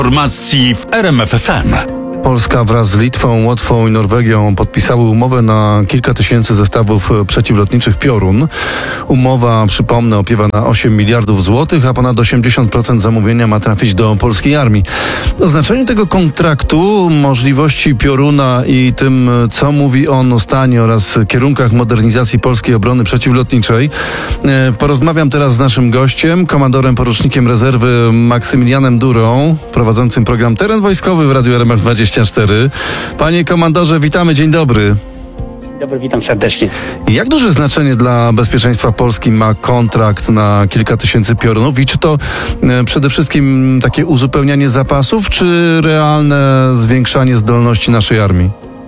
Informacji w RMF FM. Polska wraz z Litwą, Łotwą i Norwegią podpisały umowę na kilka tysięcy zestawów przeciwlotniczych Piorun. Umowa, przypomnę, opiewa na 8 miliardów złotych, a ponad 80% zamówienia ma trafić do polskiej armii. O znaczeniu tego kontraktu, możliwości Pioruna i tym, co mówi on o stanie oraz kierunkach modernizacji polskiej obrony przeciwlotniczej, porozmawiam teraz z naszym gościem, komandorem porucznikiem rezerwy Maksymilianem Durą, prowadzącym program Teren Wojskowy w Radiu RMF24. Panie komandorze, witamy, dzień dobry. Dobry, witam serdecznie. Jak duże znaczenie dla bezpieczeństwa Polski ma kontrakt na kilka tysięcy Piorunów i czy to przede wszystkim takie uzupełnianie zapasów, czy realne zwiększanie zdolności naszej armii?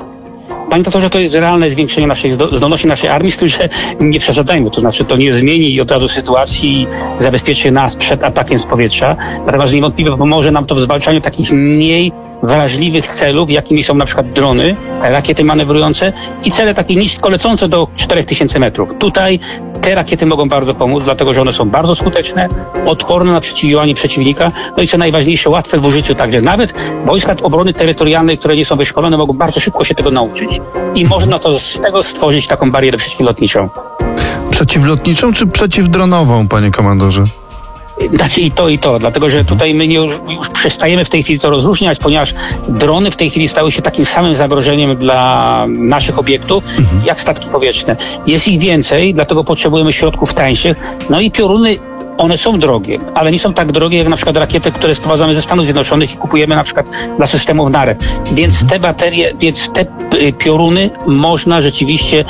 Panie doktorze, to jest realne zwiększenie naszej zdolności naszej armii, z tym, że nie przesadzajmy. To znaczy, to nie zmieni od razu sytuacji i zabezpieczy nas przed atakiem z powietrza. Natomiast niewątpliwie pomoże nam to w zwalczaniu takich mniej wrażliwych celów, jakimi są na przykład drony, rakiety manewrujące i cele takie nisko lecące do 4000 metrów. Tutaj te rakiety mogą bardzo pomóc, dlatego że one są bardzo skuteczne, odporne na przeciwdziałanie przeciwnika, no i co najważniejsze, łatwe w użyciu. Także nawet wojska obrony terytorialnej, które nie są wyszkolone, mogą bardzo szybko się tego nauczyć i można to z tego stworzyć taką barierę przeciwlotniczą. Przeciwlotniczą czy przeciwdronową, panie komandorze? Znaczy i to, dlatego że tutaj my już przestajemy w tej chwili to rozróżniać, ponieważ drony w tej chwili stały się takim samym zagrożeniem dla naszych obiektów, jak statki powietrzne. Jest ich więcej, dlatego potrzebujemy środków tańszych. No i Pioruny, one są drogie, ale nie są tak drogie jak na przykład rakiety, które sprowadzamy ze Stanów Zjednoczonych i kupujemy na przykład dla systemów NARE. Więc te baterie, te Pioruny można rzeczywiście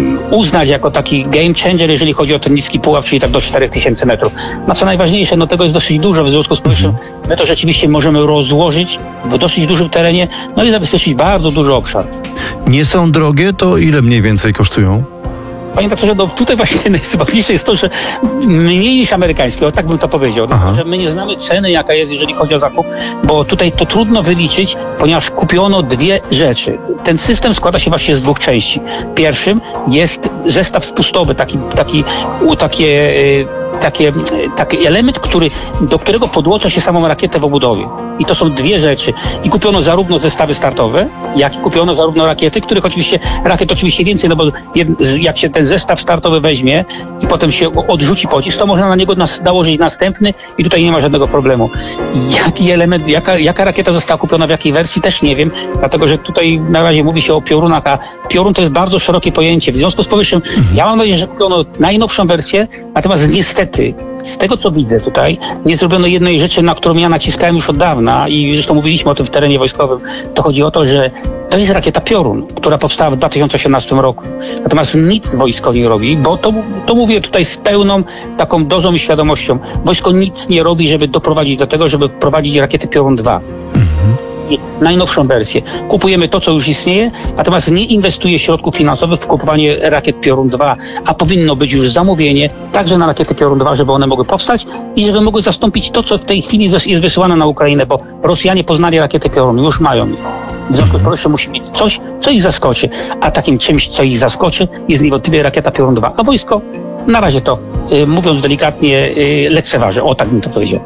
uznać jako taki game changer, jeżeli chodzi o ten niski pułap, czyli tak do 4000 metrów. No co najważniejsze, no tego jest dosyć dużo, w związku z powyższym my to rzeczywiście możemy rozłożyć w dosyć dużym terenie, no i zabezpieczyć bardzo duży obszar. Nie są drogie, to ile mniej więcej kosztują? Panie doktorze, no tutaj właśnie najważniejsze jest to, że mniej niż amerykańskie, o tak bym to powiedział. Dlatego, że my nie znamy ceny, jaka jest, jeżeli chodzi o zakup, bo tutaj to trudno wyliczyć, ponieważ kupiono dwie rzeczy. Ten system składa się właśnie z dwóch części. Pierwszym jest zestaw spustowy, taki element, do którego podłącza się samą rakietę w obudowie. I to są dwie rzeczy. I kupiono zarówno zestawy startowe, jak i kupiono zarówno rakiet oczywiście więcej, no bo jak się ten zestaw startowy weźmie i potem się odrzuci pocisk, to można na niego nałożyć następny i tutaj nie ma żadnego problemu. Jaki element, jaka rakieta została kupiona w jakiej wersji, też nie wiem, dlatego że tutaj na razie mówi się o Piorunach, a Piorun to jest bardzo szerokie pojęcie. W związku z powyższym ja mam nadzieję, że kupiono najnowszą wersję, natomiast niestety z tego, co widzę tutaj, nie zrobiono jednej rzeczy, na którą ja naciskałem już od dawna i zresztą mówiliśmy o tym w terenie wojskowym. To chodzi o to, że to jest rakieta Piorun, która powstała w 2018 roku. Natomiast nic wojsko nie robi, bo to mówię tutaj z pełną taką dozą i świadomością. Wojsko nic nie robi, żeby doprowadzić do tego, żeby wprowadzić rakiety Piorun 2. Najnowszą wersję. Kupujemy to, co już istnieje, natomiast nie inwestuje środków finansowych w kupowanie rakiet Piorun 2, a powinno być już zamówienie także na rakiety Piorun 2, żeby one mogły powstać i żeby mogły zastąpić to, co w tej chwili jest wysyłane na Ukrainę, bo Rosjanie poznali rakiety Piorun, już mają je. W związku z powyższym musi mieć coś, co ich zaskoczy, a takim czymś, co ich zaskoczy, jest niewątpliwie rakieta Piorun 2, a wojsko na razie to, mówiąc delikatnie, lekceważy. O, tak bym to powiedział.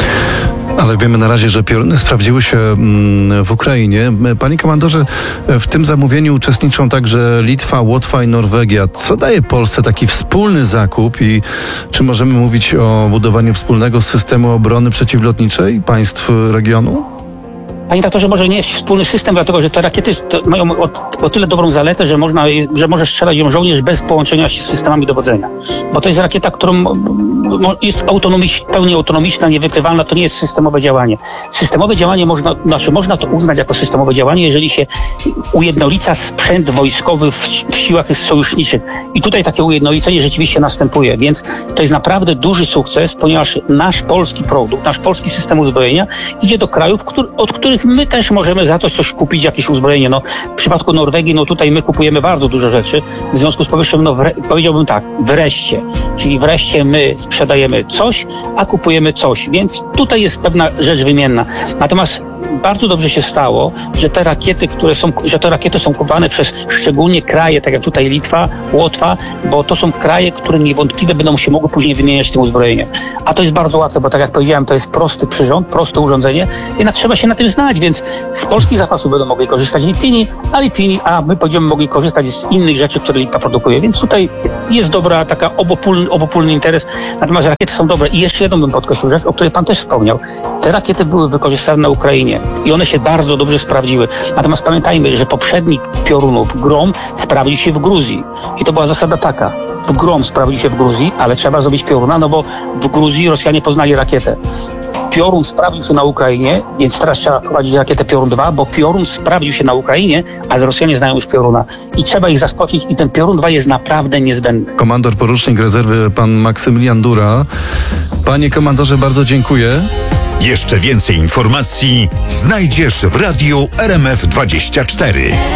Ale wiemy na razie, że Pioruny sprawdziły się w Ukrainie. Panie komandorze, w tym zamówieniu uczestniczą także Litwa, Łotwa i Norwegia. Co daje Polsce taki wspólny zakup i czy możemy mówić o budowaniu wspólnego systemu obrony przeciwlotniczej państw regionu? Panie doktorze, może nie jest wspólny system, dlatego że te rakiety mają o tyle dobrą zaletę, że może strzelać ją żołnierz bez połączenia się z systemami dowodzenia. Bo to jest rakieta, którą jest pełni autonomiczna, niewykrywalna, to nie jest systemowe działanie. Systemowe działanie można to uznać jako systemowe działanie, jeżeli się ujednolica sprzęt wojskowy w siłach sojuszniczych. I tutaj takie ujednolicenie rzeczywiście następuje, więc to jest naprawdę duży sukces, ponieważ nasz polski produkt, nasz polski system uzbrojenia idzie do krajów, od których my też możemy za coś kupić, jakieś uzbrojenie. No, w przypadku Norwegii, no tutaj my kupujemy bardzo dużo rzeczy. W związku z powyższym, powiedziałbym tak, wreszcie my sprzedajemy coś, a kupujemy coś. Więc tutaj jest pewna rzecz wymienna. Natomiast bardzo dobrze się stało, że te rakiety są kupowane przez szczególnie kraje, tak jak tutaj Litwa, Łotwa, bo to są kraje, które niewątpliwie będą się mogły później wymieniać tym uzbrojeniem. A to jest bardzo łatwe, bo tak jak powiedziałem, to jest prosty przyrząd, proste urządzenie, jednak trzeba się na tym znać, więc z polskich zapasów będą mogli korzystać Litwini, a my będziemy mogli korzystać z innych rzeczy, które Litwa produkuje. Więc tutaj jest dobra taka obopólny interes. Natomiast rakiety są dobre. I jeszcze jedną bym podkreślił rzecz, o której pan też wspomniał. Te rakiety były wykorzystane na Ukrainie i one się bardzo dobrze sprawdziły. Natomiast pamiętajmy, że poprzednik piorunów, Grom, sprawdził się w Gruzji. I to była zasada taka. Grom sprawdził się w Gruzji, ale trzeba zrobić pioruna, no bo w Gruzji Rosjanie poznali rakietę. Piorun sprawdził się na Ukrainie, więc teraz trzeba wprowadzić rakietę Piorun 2, bo Piorun sprawdził się na Ukrainie, ale Rosjanie znają już Pioruna. I trzeba ich zaskoczyć i ten Piorun 2 jest naprawdę niezbędny. Komandor porucznik rezerwy pan Maksymilian Dura. Panie komandorze, bardzo dziękuję. Jeszcze więcej informacji znajdziesz w radiu RMF24.